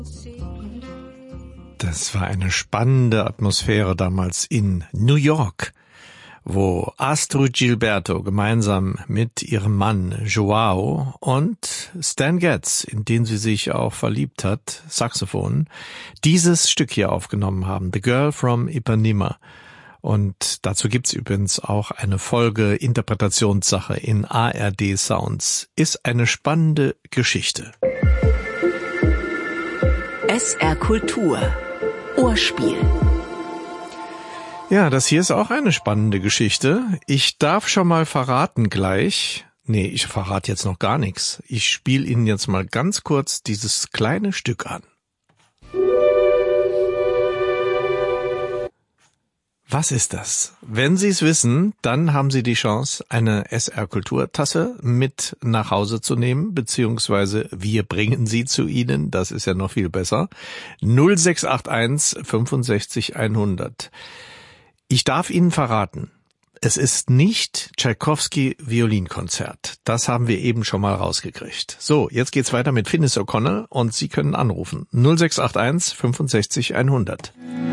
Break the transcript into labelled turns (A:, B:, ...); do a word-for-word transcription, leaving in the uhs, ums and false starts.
A: Das war eine spannende Atmosphäre damals in New York, wo Astrud Gilberto gemeinsam mit ihrem Mann Joao und Stan Getz, in den sie sich auch verliebt hat, Saxophon, dieses Stück hier aufgenommen haben, The Girl from Ipanema. Und dazu gibt's übrigens auch eine Folge Interpretationssache in A R D Sounds. Ist eine spannende Geschichte.
B: S R Kultur Ohrspiel.
A: Ja, das hier ist auch eine spannende Geschichte. Ich darf schon mal verraten gleich. Nee, ich verrate jetzt noch gar nichts. Ich spiele Ihnen jetzt mal ganz kurz dieses kleine Stück an. Was ist das? Wenn Sie es wissen, dann haben Sie die Chance, eine S R-Kulturtasse mit nach Hause zu nehmen, beziehungsweise wir bringen sie zu Ihnen, das ist ja noch viel besser. null sechs acht eins fünfundsechzig hundert. Ich darf Ihnen verraten, es ist nicht Tschaikowski Violinkonzert. Das haben wir eben schon mal rausgekriegt. So, jetzt geht's weiter mit Finis O'Connell und Sie können anrufen. null sechs acht eins fünfundsechzig hundert.